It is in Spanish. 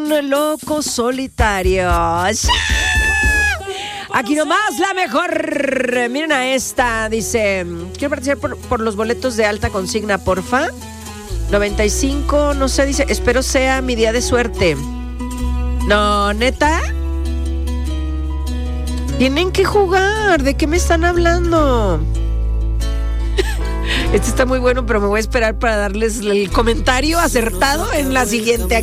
un loco solitario. Aquí nomás la mejor. Miren a esta, dice, quiero participar por los boletos de alta consigna, porfa. 95, no sé, dice, espero sea mi día de suerte. No, ¿neta? Tienen que jugar, ¿de qué me están hablando? Este está muy bueno, pero me voy a esperar para darles el comentario acertado en la siguiente.